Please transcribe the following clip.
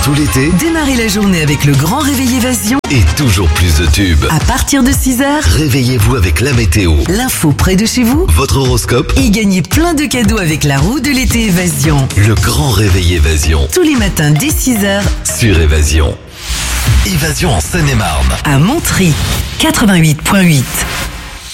tout l'été, Démarrez la journée avec le grand réveil Évasion. et toujours plus de tubes. À partir de 6h, Réveillez-vous avec la météo, l'info près de chez vous. votre horoscope, Et gagnez plein de cadeaux avec la roue de l'été Évasion. le grand réveil Évasion, Tous les matins dès 6h, sur Évasion. Évasion en Seine-et-Marne. à Montry, 88.8.